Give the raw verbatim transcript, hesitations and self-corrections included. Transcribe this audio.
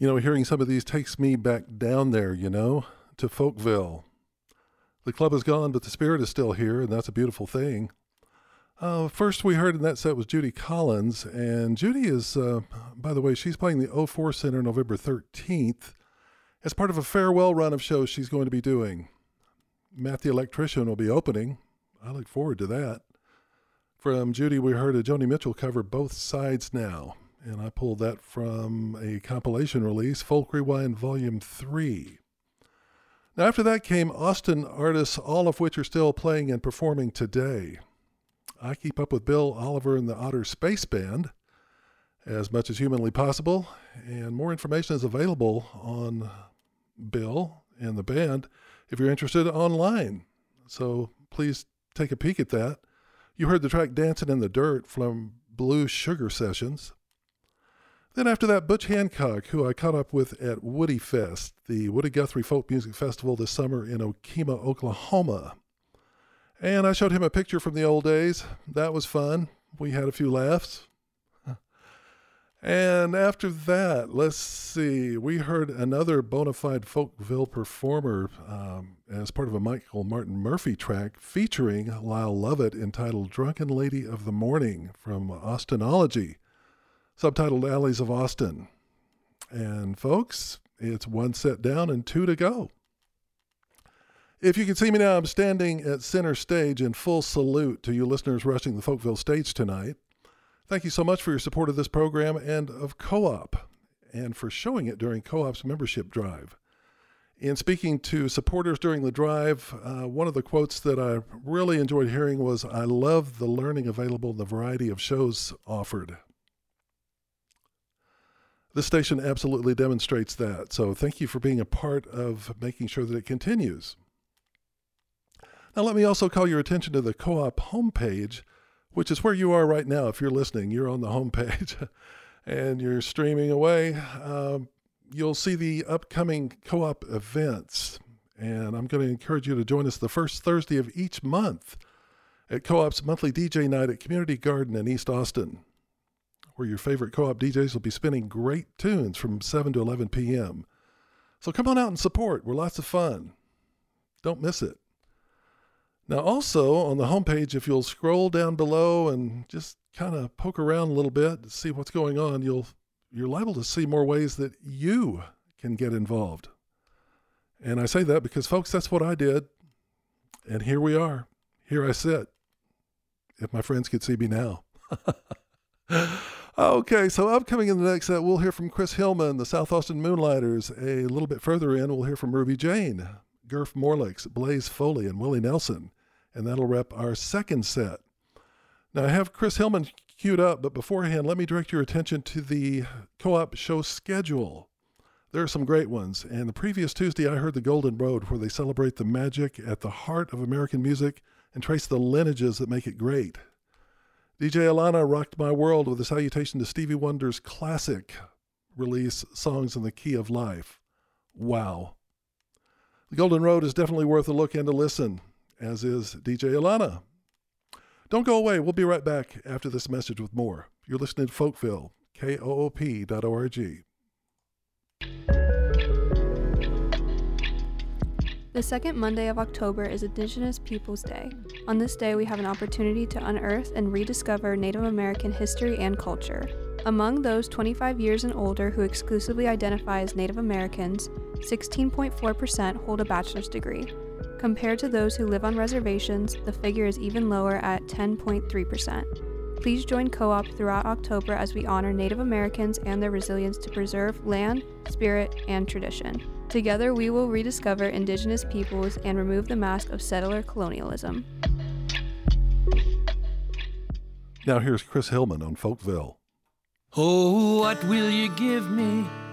You know, hearing some of these takes me back down there, you know, to Folkville. The club is gone, but the spirit is still here, and that's a beautiful thing. Uh, first we heard in that set was Judy Collins, and Judy is, uh, by the way, she's playing the O four Center November thirteenth as part of a farewell run of shows she's going to be doing. Matt the Electrician will be opening. I look forward to that. From Judy, we heard a Joni Mitchell cover, Both Sides Now, and I pulled that from a compilation release, Folk Rewind Volume three. Now, after that came Austin artists, all of which are still playing and performing today. I keep up with Bill Oliver and the Otter Space Band as much as humanly possible, and more information is available on Bill and the band if you're interested online. So please take a peek at that. You heard the track Dancing in the Dirt from Blue Sugar Sessions. Then after that, Butch Hancock, who I caught up with at Woody Fest, the Woody Guthrie Folk Music Festival this summer in Okemah, Oklahoma. And I showed him a picture from the old days. That was fun. We had a few laughs. And after that, let's see, we heard another bona fide Folkville performer um, as part of a Michael Martin Murphey track featuring Lyle Lovett entitled Drunken Lady of the Morning from Austinology, subtitled Alleys of Austin. And folks, it's one set down and two to go. If you can see me now, I'm standing at center stage in full salute to you listeners rushing the Folkville stage tonight. Thank you so much for your support of this program and of Co-op, and for showing it during Co-op's membership drive. In speaking to supporters during the drive, uh, one of the quotes that I really enjoyed hearing was, "I love the learning available in the variety of shows offered." This station absolutely demonstrates that, so thank you for being a part of making sure that it continues. Now let me also call your attention to the Co-op homepage, which is where you are right now. If you're listening, you're on the homepage and you're streaming away. Um, you'll see the upcoming Co-op events, and I'm going to encourage you to join us the first Thursday of each month at Co-op's monthly D J night at Community Garden in East Austin, where your favorite Co-op D Js will be spinning great tunes from seven to eleven p.m. So come on out and support. We're lots of fun. Don't miss it. Now also on the homepage, if you'll scroll down below and just kind of poke around a little bit to see what's going on, you'll, you're liable to see more ways that you can get involved. And I say that because, folks, that's what I did. And here we are. Here I sit. If my friends could see me now. Okay, so upcoming in the next set, we'll hear from Chris Hillman, the South Austin Moonlighters. A little bit further in, we'll hear from Ruby Jane, Gurf Morlix, Blaze Foley, and Willie Nelson. And that'll wrap our second set. Now, I have Chris Hillman queued up, but beforehand, let me direct your attention to the Co-op show schedule. There are some great ones. And the previous Tuesday, I heard the Golden Road, where they celebrate the magic at the heart of American music and trace the lineages that make it great. D J Alana rocked my world with a salutation to Stevie Wonder's classic release, Songs in the Key of Life. Wow. The Golden Road is definitely worth a look and a listen, as is D J Alana. Don't go away. We'll be right back after this message with more. You're listening to Folkville, K O O P dot org. The second Monday of October is Indigenous Peoples Day. On this day, we have an opportunity to unearth and rediscover Native American history and culture. Among those twenty-five years and older who exclusively identify as Native Americans, sixteen point four percent hold a bachelor's degree. Compared to those who live on reservations, the figure is even lower at ten point three percent. Please join Co-op throughout October as we honor Native Americans and their resilience to preserve land, spirit, and tradition. Together, we will rediscover Indigenous peoples and remove the mask of settler colonialism. Now here's Chris Hillman on Folkville. Oh, what will you give me